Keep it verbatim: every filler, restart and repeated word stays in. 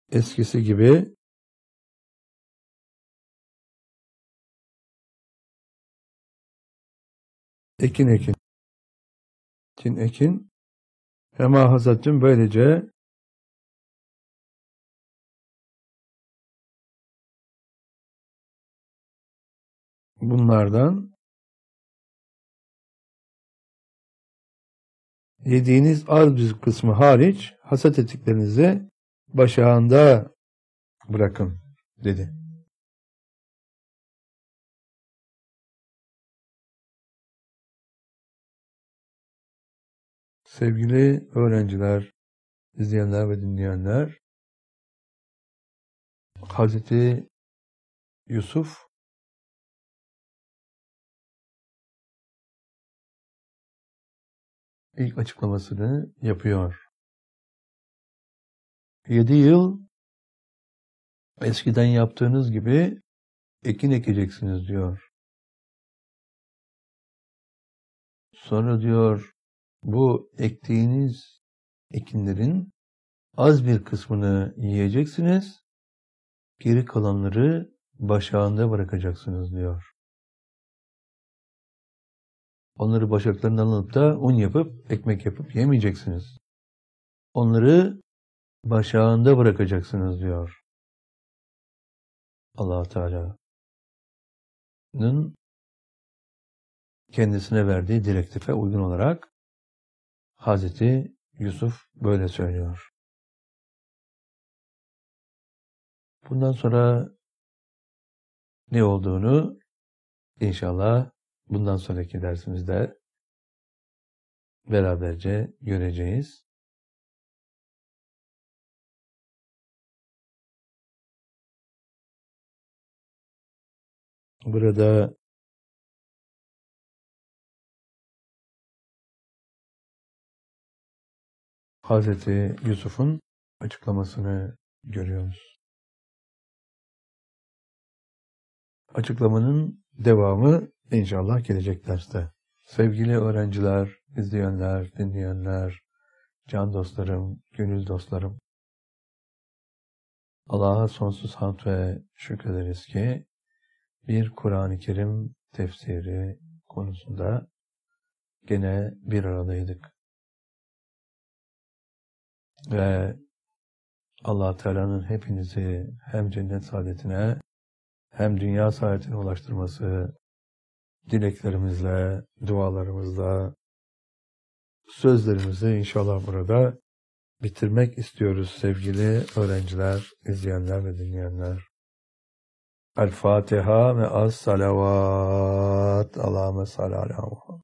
eskisi gibi ekin ekin. Ekin ekin. Hema hasattüm, böylece bunlardan yediğiniz az bir kısmı hariç hasat ettiklerinizi başağında bırakın dedi. Sevgili öğrenciler, izleyenler ve dinleyenler, Hazreti Yusuf ilk açıklamasını yapıyor. Yedi yıl eskiden yaptığınız gibi ekin ekeceksiniz diyor. Sonra diyor, bu ektiğiniz ekinlerin az bir kısmını yiyeceksiniz, geri kalanları başağında bırakacaksınız diyor. Onları başaklarından alıp da un yapıp, ekmek yapıp yemeyeceksiniz. Onları başağında bırakacaksınız diyor. Allah-u Teala'nın kendisine verdiği direktife uygun olarak Hazreti Yusuf böyle söylüyor. Bundan sonra ne olduğunu inşallah bundan sonraki dersimizde beraberce göreceğiz. Burada Hazreti Yusuf'un açıklamasını görüyoruz. Açıklamanın devamı inşallah gelecek derste. Sevgili öğrenciler, izleyenler, dinleyenler, can dostlarım, gönül dostlarım, Allah'a sonsuz hamd ve şükrederiz ki bir Kur'an-ı Kerim tefsiri konusunda gene bir aradaydık. Ve Allah Teala'nın hepinizi hem cennet saadetine hem dünya saadetine ulaştırması dileklerimizle, dualarımızla, sözlerimizi inşallah burada bitirmek istiyoruz sevgili öğrenciler, izleyenler ve dinleyenler. El Fatiha ve as salavat. Allahümme salli ala Muhammed.